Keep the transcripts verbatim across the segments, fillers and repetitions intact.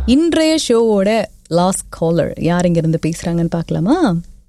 இன்றைய ஷோவோட last caller யார் இங்க இருந்து பேசுறாங்கன்னு பார்க்கலாமா?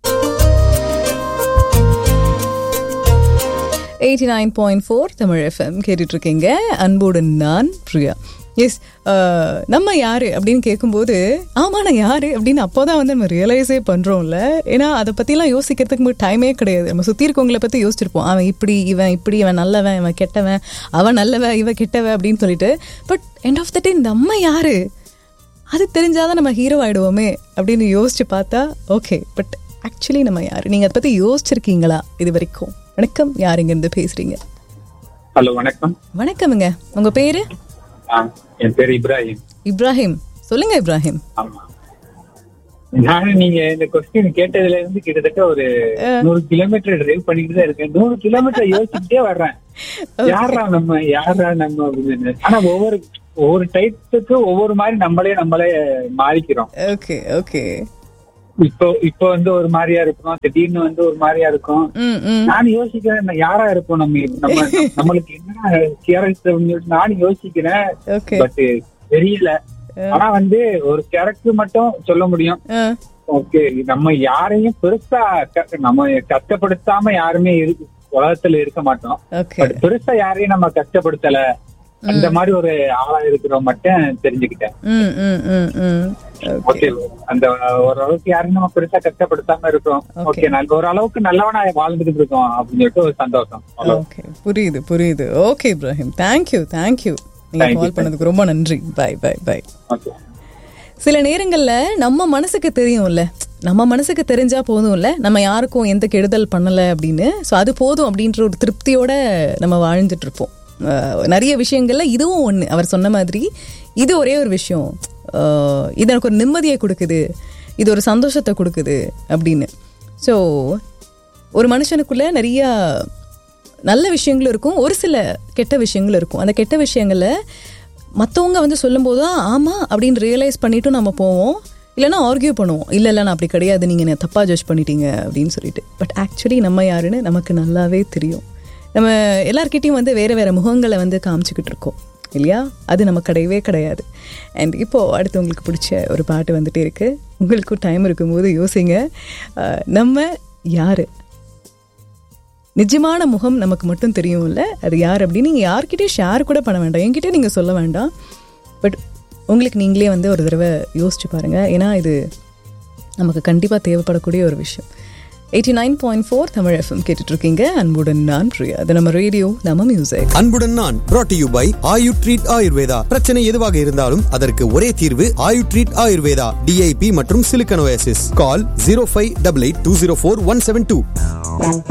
Eighty nine point four Tamil FM கேட்டுட்டு இருக்கீங்க. அன்புடன் நான் பிரியா. எஸ், நம்ம யாரு அப்படின்னு கேட்கும்போது ஆமா நான் யாரு அப்படின்னு அப்போதான் வந்து நம்ம ரியலைஸே பண்றோம்ல. ஏன்னா அதை பத்திலாம் யோசிக்கிறதுக்கு டைமே கிடையாது. நம்ம சுத்தி இருக்கவங்களை பத்தி யோசிச்சிருப்போம், அவன் இப்படி, இவன் இப்படி, இவன் நல்லவன், இவன் கெட்டவன், அவன் நல்லவன், இவன் கெட்டவன் அப்படின்னு சொல்லிட்டு. பட் எண்ட் ஆஃப் த டே நம்ம யாரு அது தெரிஞ்சாதான் நம்ம ஹீரோ ஆயிடுவோமே அப்படின்னு யோசிச்சு பார்த்தா ஓகே. பட் ஆக்சுவலி நம்ம யாரு, நீங்க அதை பத்தி யோசிச்சிருக்கீங்களா இது வரைக்கும்? வணக்கம், யார் இங்க இருந்து பேசுறீங்க? ஹலோ, வணக்கம். வணக்கம்ங்க, உங்க பேரு? என் பேரு இப்ராஹிம். இப்ராஹிம், சொல்லுங்க இப்ராஹிம். ஆமா, நான் நீங்க இந்த கொஸ்டின் கேட்டதுல இருந்து கிட்டத்தட்ட ஒரு நூறு கிலோமீட்டர் டிரைவ் பண்ணிட்டு தான் இருக்கேன். நூறு கிலோமீட்டர் யோசிச்சுட்டே வர்றேன், யாரா நம்ம யாரா நம்ம அப்படின்னு. ஆனா ஒவ்வொரு ஒவ்வொரு டைப்புக்கு ஒவ்வொரு மாதிரி நம்மளே நம்மளே மாறிக்கிறோம். Okay okay. இப்போ இப்போ வந்து ஒரு மாதிரியா இருக்கும், திடீர்னு வந்து ஒரு மாதிரியா இருக்கும். நான் யோசிக்கிறேன் யாரா இருப்போம் நம்ம, நம்ம நம்மளுக்கு என்ன கேரக்டர் நான் யோசிக்கிறேன். பட் தெரியல. ஆனா வந்து ஒரு கேரக்டர் மட்டும் சொல்ல முடியும். ஓகே, நம்ம யாரையும் பெருசா நம்ம கஷ்டப்படுத்தாம யாருமே உலகத்துல இருக்க மாட்டோம். பட் பெருசா யாரையும் நம்ம கஷ்டப்படுத்தல, அந்த மாதிரி ஒரு ஆளா இருக்கிறோம் மட்டும் தெரிஞ்சுக்கிட்டேன். ஓகே, அந்த ஓரளவுக்கு யாரும் நம்ம பெருசா கஷ்டப்படுத்தாம இருக்கோம். ஓகே, ஓரளவுக்கு நல்லவனா வாழ்ந்துட்டு இருக்கோம் அப்படின்னு சொல்லிட்டு ஒரு சந்தோஷம். ஓகே, புரியுது புரியுது. Okay Ibrahim, thank you thank you. நீங்க கால் பண்ணதுக்கு ரொம்ப நன்றி. By by by. சில நேரங்கள்ல நம்ம மனசுக்கு தெரியும்ல, நம்ம மனசுக்கு தெரிஞ்சா போதும்ல, நம்ம யாருக்கும் எந்த கெடுதல் பண்ணல அப்படின்னு. ஸோ அது போதும் அப்படின்ற ஒரு திருப்தியோட நம்ம வாழ்ந்துட்டு இருப்போம். நிறைய விஷயங்கள்ல இதுவும் ஒன்று. அவர் சொன்ன மாதிரி இது ஒரே ஒரு விஷயம், இது எனக்கு ஒரு நிம்மதியை கொடுக்குது, இது ஒரு சந்தோஷத்தை கொடுக்குது அப்படின்னு. ஸோ ஒரு மனுஷனுக்குள்ள நிறைய நல்ல விஷயங்களும் இருக்கும், ஒரு சில கெட்ட விஷயங்களும் இருக்கும். அந்த கெட்ட விஷயங்களை மற்றவங்க வந்து சொல்லும்போது தான் ஆமாம் அப்படின்னு ரியலைஸ் பண்ணிவிட்டு நம்ம போவோம். இல்லைனா ஆர்கியூ பண்ணுவோம், இல்லை இல்லை நான் அப்படி கிடையாது, நீங்கள் என்ன தப்பாக ஜட்ஜ் பண்ணிட்டீங்க அப்படின்னு சொல்லிட்டு. பட் ஆக்சுவலி நம்ம யாருன்னு நமக்கு நல்லாவே தெரியும். நம்ம எல்லார்கிட்டையும் வந்து வேறு வேறு முகங்களை வந்து காமிச்சிக்கிட்டு இருக்கோம் இல்லையா? அது நம்ம கிடையவே கிடையாது. அண்ட் இப்போது அடுத்து உங்களுக்கு பிடிச்ச ஒரு பாட்டு வந்துட்டே இருக்குது. உங்களுக்கும் டைம் இருக்கும்போது யோசிங்க, நம்ம யார்? நிஜமான முகம் நமக்கு மட்டும் தெரியும்ல, அது யார் அப்படின்னு நீங்கள் யார்கிட்டயும் ஷேர் கூட பண்ண வேண்டாம், என்கிட்ட நீங்கள் சொல்ல வேண்டாம். பட் உங்களுக்கு நீங்களே வந்து ஒரு தடவை யோசிச்சு பாருங்கள். ஏன்னா இது நமக்கு கண்டிப்பாக தேவைப்படக்கூடிய ஒரு விஷயம். Eighty nine point four Tamil FM கேட்டுட்டு இருக்கீங்க. அன்புடன் நான் பிரியா. அது நம்ம ரேடியோ, நம்ம மியூசிக். அன்புடன் நான் brought to you by Ayu treat Ayurveda. பிரச்சனை எதுவாக இருந்தாலும் அதற்கு ஒரே தீர்வு ஆயு ட்ரீட் ஆயுர்வேதா. டிஐபி மற்றும் சிலிக்கன் ஓஎஸ்எஸ். கால் zero five eight eight two zero four one seven two.